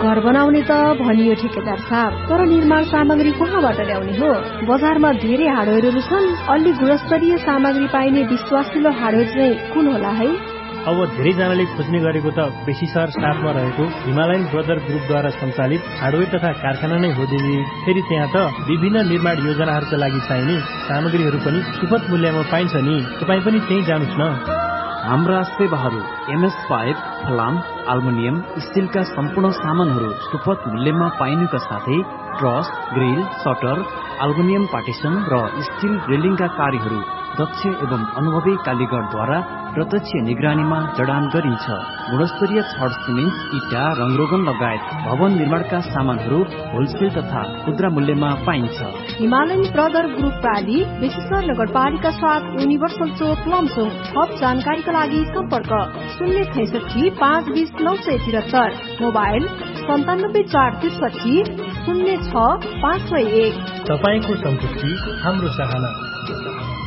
घर बनाउने त भनियो ठेकेदार साहब, तर निर्माण सामग्री कहाँबाट ल्याउने हो? बजारमा धेरै हार्डवेयरहरू छन्, अलि गुणस्तरीय सामग्री पाइने विश्वासिलो हार्डवेयर चाहिँ कुन होला है? अब धेरैजनाले खोज्ने गरेको त बेसी सहर 7 मा रहेको हिमालयन ब्रदर ग्रुपद्वारा सञ्चालित हार्डवेयर तथा कारखाना नै हो देवी। फेरि त्यहाँ त विभिन्न निर्माण योजनाहरूका लागि चाहिने सामग्रीहरू पनि सुपथ मूल्यमा पाइन्छ नि। तपाईँ पनि त्यही जानुस् न। हाम्रा सेवाहरू एमएस पाइप, फलाम, एल्युमिनियम, स्टिलका सम्पूर्ण सामानहरू सुपथ मूल्यमा पाइनुका साथै truss, grill, shutter, aluminium partition र स्टिल रेलिङका कार्यहरू दक्ष एवं अनुभवी कालीगरद्वारा प्रत्यक्ष निगरानीमा जडान गरिन्छ। गुणस्तरीय छड, सिमेन्ट, इटा, रङरोगन लगायत भवन निर्माणका सामानहरू होलसेल तथा खुद्रा मूल्यमा पाइन्छ। हिमालयन ब्रदर ग्रुप प्राली, बेसीसर नगरपालिका 7, युनिभर्सल चोक, लमसुङ। थप जानकारीका लागि सम्पर्क 065 520 973, मोबाइल 97 463 06 501। तपाईको सन्तुष्टि हाम्रो चाहना।